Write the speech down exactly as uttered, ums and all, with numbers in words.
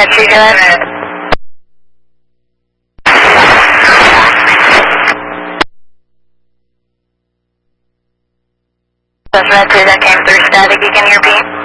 Tree, go ahead. That's Red Tree, that came through static. You can hear me?